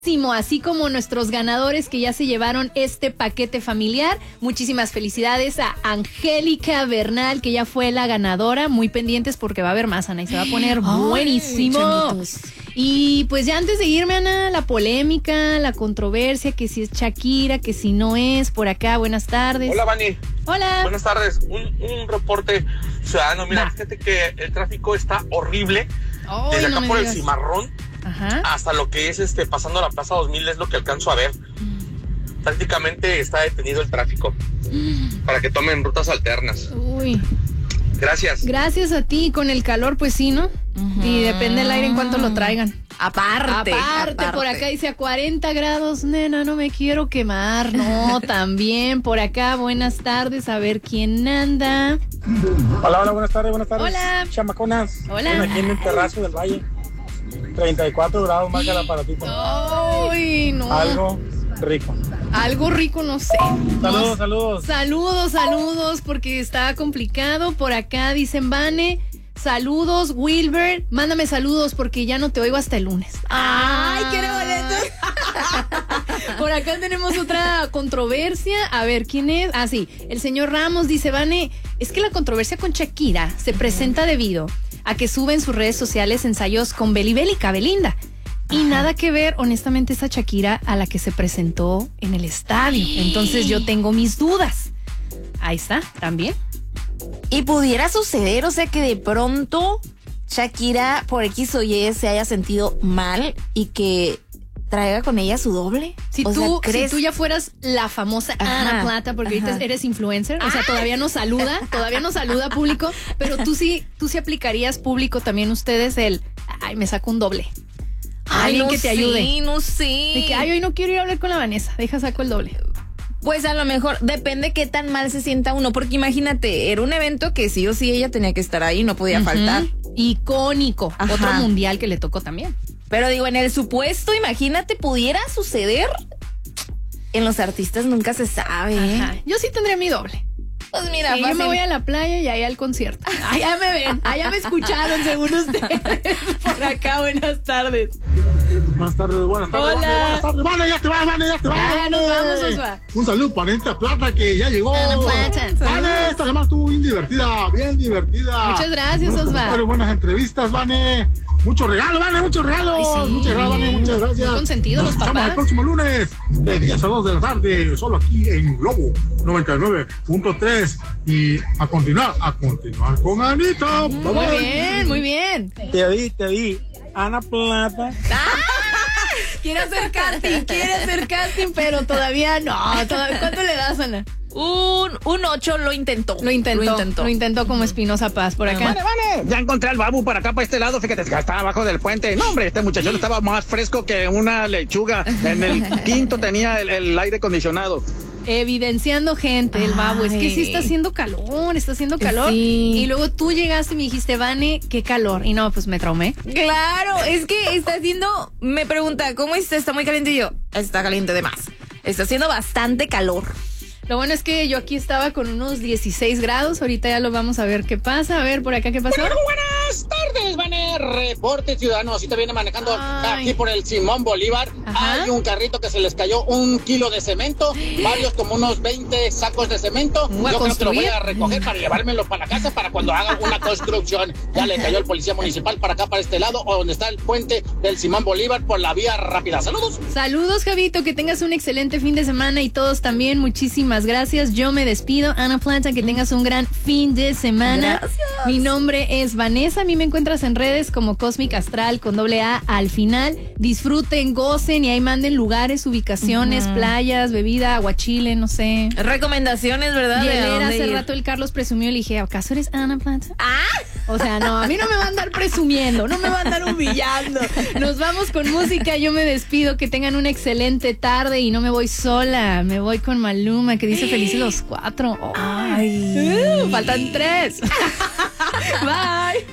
Así como nuestros ganadores que ya se llevaron este paquete familiar. Muchísimas felicidades a Angélica Bernal, que ya fue la ganadora. Muy pendientes porque va a haber más, Ana, y se va a poner buenísimo. Chamitos. Y pues ya antes de irme, Ana, la polémica, la controversia, que si es Shakira, que si no es, por acá, buenas tardes. Hola, Vani. Hola. Buenas tardes. Un reporte ciudadano. Mira, fíjate que el tráfico está horrible. Desde acá por el Cimarrón hasta lo que es pasando la Plaza 2000 es lo que alcanzo a ver. Prácticamente está detenido el tráfico para que tomen rutas alternas. Uy. Gracias. Gracias a ti. Con el calor, pues sí, ¿no? Y depende del aire en cuanto lo traigan. Aparte, por acá dice a 40 grados, nena, no me quiero quemar. No, también por acá, buenas tardes, a ver quién anda. Hola, buenas tardes. Hola. Chamaconas. Hola. Aquí en el Terrazo del Valle. 34 grados, marca el aparatito. Ay, no. Algo rico, no sé. Saludos, porque está complicado. Por acá dicen, Vane, saludos, Wilber, mándame saludos porque ya no te oigo hasta el lunes. ¡Ay, qué boletos! Por acá tenemos otra controversia. A ver, ¿quién es? Ah, sí, el señor Ramos dice, Vane, es que la controversia con Shakira se presenta debido a que sube en sus redes sociales ensayos con Belibélica, Belinda. Y nada que ver, honestamente, esa Shakira a la que se presentó en el estadio. Entonces yo tengo mis dudas. Ahí está, también. Y pudiera suceder, o sea, que de pronto Shakira por X o Y se haya sentido mal y que traiga con ella su doble. Si tú ya fueras la famosa Ana Plata, porque ahorita eres influencer, o sea, todavía no saluda público, pero tú sí aplicarías público también ustedes me saco un doble. Alguien que te ayude. No sé. De que, hoy no quiero ir a hablar con la Vanessa, saco el doble. Pues a lo mejor depende qué tan mal se sienta uno, porque imagínate, era un evento que sí o sí ella tenía que estar ahí, no podía faltar. Icónico. Otro mundial que le tocó también. Pero digo, en el supuesto, imagínate, pudiera suceder. En los artistas nunca se sabe. Yo sí tendría mi doble. Pues mira, yo me voy a la playa y ahí al concierto. Allá me ven, allá me escucharon según ustedes. Por acá, buenas tardes. Buenas tardes. Hola. Buenas tardes. Vale, ya te vas. Ya nos vamos, Osva. Un saludo para esta Plata que ya llegó. Vale, esta semana estuvo bien divertida. Muchas gracias, Osva. Buenas entrevistas, Vane. Mucho regalo, Vane, muchos regalos. Ay, sí. Muchas gracias, Vane, muchas gracias. Muy consentidos los papás. Nos escuchamos el próximo lunes de 10 a 2 de la tarde, solo aquí en Globo 99.3. Y a continuar con Anita. Muy bien. Te vi. Ana Plata. Quiere hacer casting, pero todavía no. ¿Cuánto le das, Ana? Un 8 lo intentó. Lo intentó como Espinosa Paz por acá. Vale. Ya encontré al babu para acá, para este lado. Fíjate, está abajo del puente. No, hombre, este muchachón estaba más fresco que una lechuga. En el quinto tenía el aire acondicionado. Evidenciando gente, el babu. Es que sí está haciendo calor. Sí. Y luego tú llegaste y me dijiste, Vane, qué calor. Y no, pues me traumé. Claro, es que está haciendo... Me pregunta, ¿cómo está muy caliente? Y yo, está caliente de más. Está haciendo bastante calor. Lo bueno es que yo aquí estaba con unos 16 grados. Ahorita ya lo vamos a ver qué pasa. A ver, por acá, ¿qué pasó? Buenas tardes, Vane. Reporte ciudadano. Así te viene manejando aquí por el Simón Bolívar. Hay un carrito que se les cayó 1 kilo de cemento. Varios como unos 20 sacos de cemento. Yo creo que lo voy a recoger para llevármelo para la casa para cuando haga una construcción. Ya le cayó el policía municipal para acá, para este lado, o donde está el puente del Simón Bolívar por la vía rápida. Saludos. Saludos, Javito. Que tengas un excelente fin de semana y todos también. Muchísimas gracias. Yo me despido. Ana Plata, que tengas un gran fin de semana. Gracias. Mi nombre es Vanessa. A mí me encuentras en redes como Cosmic Astral con AA al final. Disfruten, gocen y ahí manden lugares, ubicaciones, playas, bebida, aguachile, no sé. Recomendaciones, ¿verdad? Hace rato el Carlos presumió y le dije, ¿acaso eres Ana Plata? O sea, no, a mí no me va a andar presumiendo, no me va a andar humillando. Nos vamos con música, yo me despido, que tengan una excelente tarde y no me voy sola, me voy con Maluma, que dice felices los 4. Ay. Faltan 3. Bye.